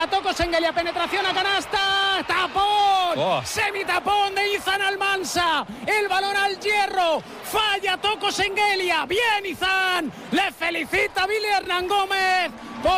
Toco Sengelia, penetración a canasta, tapón, Oh. semitapón de Izan Almansa, el balón al hierro, falla Toco Sengelia, bien Izan, le felicita Billy Hernán Gómez.